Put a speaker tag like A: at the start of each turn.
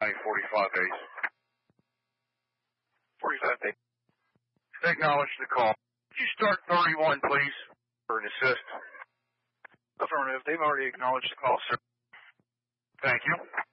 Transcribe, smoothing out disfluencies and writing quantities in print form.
A: 45 days.
B: 45 days.
A: Acknowledge the call. Could you start 31, please, for an assist?
B: Affirmative. They've already acknowledged the call, sir.
A: Thank you.